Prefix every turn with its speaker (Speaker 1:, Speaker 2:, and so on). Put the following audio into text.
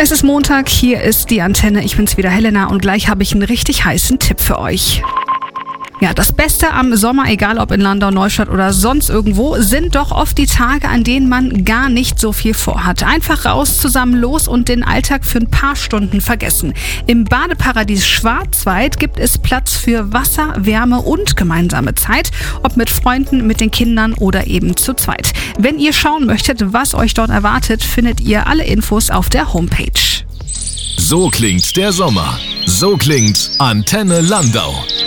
Speaker 1: Es ist Montag, hier ist die Antenne. Ich bin's wieder, Helena, und gleich habe ich einen richtig heißen Tipp für euch. Ja, das Beste am Sommer, egal ob in Landau, Neustadt oder sonst irgendwo, sind doch oft die Tage, an denen man gar nicht so viel vorhat. Einfach raus, zusammen los und den Alltag für ein paar Stunden vergessen. Im Badeparadies Schwarzwald gibt es Platz für Wasser, Wärme und gemeinsame Zeit, ob mit Freunden, mit den Kindern oder eben zu zweit. Wenn ihr schauen möchtet, was euch dort erwartet, findet ihr alle Infos auf der Homepage.
Speaker 2: So klingt der Sommer. So klingt Antenne Landau.